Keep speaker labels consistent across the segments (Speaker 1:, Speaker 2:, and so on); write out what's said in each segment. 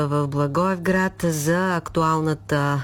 Speaker 1: В Благоевград за актуалната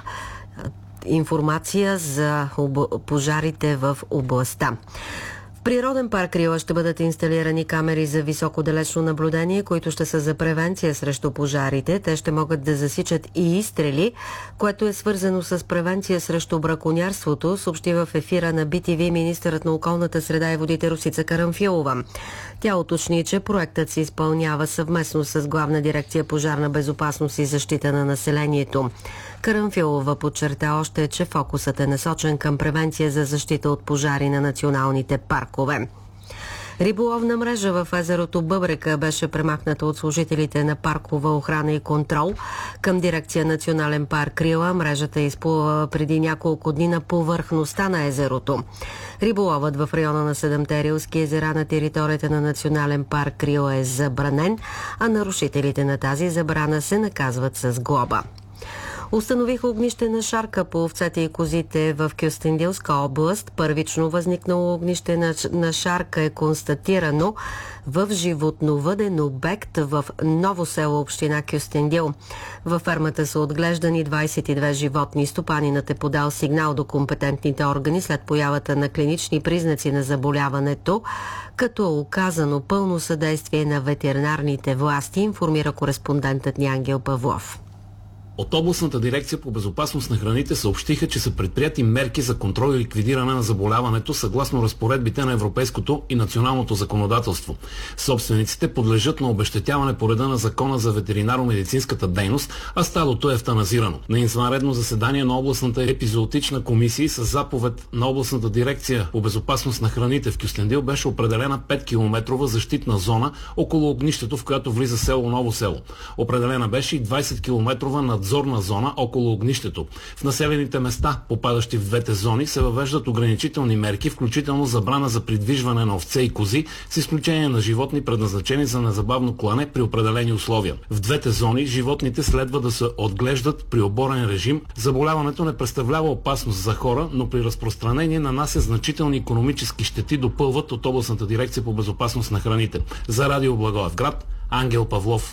Speaker 1: информация за пожарите в областта. В Природен парк Рила ще бъдат инсталирани камери за високодалечно наблюдение, които ще са за превенция срещу пожарите. Те ще могат да засичат и изстрели, което е свързано с превенция срещу браконярството, съобщи в ефира на BTV министърът на околната среда и водите Росица Карамфилова. Тя уточни, че проектът се изпълнява съвместно с Главна дирекция пожарна безопасност и защита на населението. Карамфилова подчерта още, че фокусът е насочен към превенция за защита от пожари на националните паркове. Риболовна мрежа в езерото Бъбрека беше премахната от служителите на паркова охрана и контрол. Към дирекция Национален парк Рила мрежата изплува преди няколко дни на повърхността на езерото. Риболовът в района на 7-те рилски езера на територията на Национален парк Рила е забранен, а нарушителите на тази забрана се наказват с глоба. Установиха огнище на шарка по овцете и козите в Кюстендилска област. Първично възникнало огнище на шарка е констатирано в животновъден обект в Ново село, община Кюстендил. Във фермата са отглеждани 22 животни. Стопанинът е подал сигнал до компетентните органи след появата на клинични признаци на заболяването, като е оказано пълно съдействие на ветеринарните власти, информира кореспондентът ни Ангел Павлов.
Speaker 2: От областната дирекция по безопасност на храните съобщиха, че са предприяти мерки за контрол и ликвидиране на заболяването съгласно разпоредбите на европейското и националното законодателство. Собствениците подлежат на обезщетяване по реда на Закона за ветеринарно-медицинската дейност, а стадото е евтаназирано. На извънредно заседание на областната епизоотична комисия с заповед на областната дирекция по безопасност на храните в Кюстендил беше определена 5-километрова защитна зона около огнището, в която влиза село Ново село. Определена беше и 20-километрова надзорна зона около огнището. В населените места, попадащи в двете зони, се въвеждат ограничителни мерки, включително забрана за придвижване на овце и кози, с изключение на животни, предназначени за незабавно клане при определени условия. В двете зони животните следва да се отглеждат при оборен режим. Заболяването не представлява опасност за хора, но при разпространение нанася значителни икономически щети, допълват от областната дирекция по безопасност на храните. За Радио Благоевград, Ангел Павлов.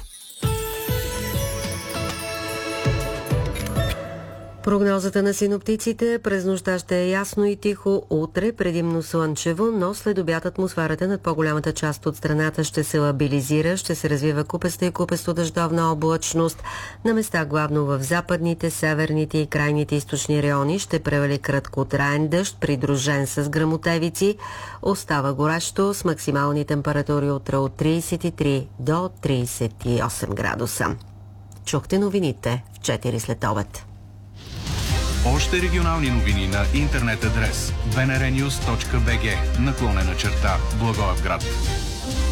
Speaker 1: Прогнозата на синоптиците: през нощта ще е ясно и тихо, утре предимно слънчево, но след обяд атмосферата над по-голямата част от страната ще се лабилизира, ще се развива купеста и купесто-дъждовна облачност. На места главно в западните, северните и крайните източни райони ще превали краткотраен дъжд, придружен с гръмотевици. Остава горещо с максимални температури утре от 33 до 38 градуса. Чухте новините в 4 след обед.
Speaker 3: Още регионални новини на интернет адрес bnrnews.bg /Благоевград.